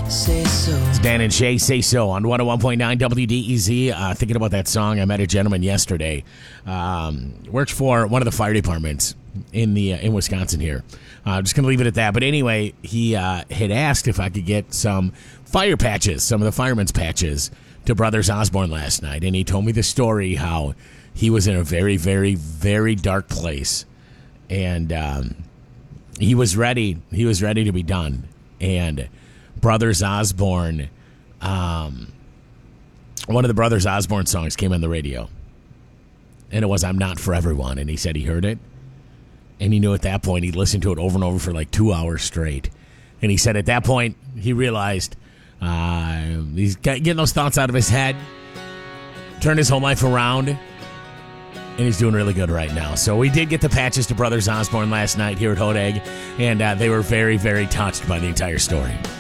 Say so. It's Dan and Shay, Say So on 101.9 WDEZ. Thinking about that song, I met a gentleman yesterday. Works for one of the fire departments in Wisconsin here. Just going to leave it at that. But anyway, he had asked if I could get some fire patches, some of the firemen's patches, to Brothers Osborne last night. And he told me the story how he was in a very, very, very dark place. And he was ready. He was ready to be done. And Brothers Osborne, one of the Brothers Osborne songs came on the radio. And it was I'm Not For Everyone. And he said he heard it. And he knew at that point he'd listened to it over and over for like 2 hours straight. And he said at that point he realized he's getting those thoughts out of his head, turned his whole life around, and he's doing really good right now. So we did get the patches to Brothers Osborne last night here at Hot Egg, and they were very, very touched by the entire story.